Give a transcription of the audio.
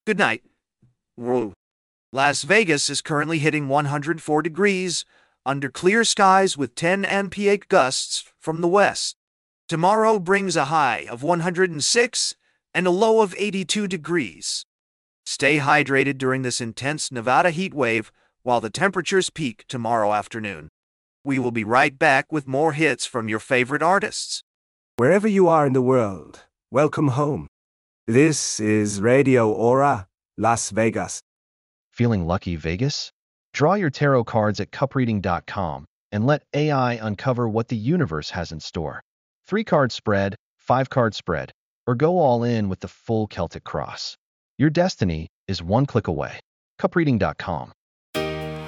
Good night. Whoa. Las Vegas is currently hitting 104 degrees under clear skies with 10 mph gusts from the west. Tomorrow brings a high of 106 and a low of 82 degrees. Stay hydrated during this intense Nevada heat wave while the temperatures peak tomorrow afternoon. We will be right back with more hits from your favorite artists. Wherever you are in the world, welcome home. This is Radio Aura, Las Vegas. Feeling lucky, Vegas? Draw your tarot cards at cupreading.com and let AI uncover what the universe has in store. 3-card spread, 5-card spread, or go all in with the full Celtic cross. Your destiny is one click away. cupreading.com.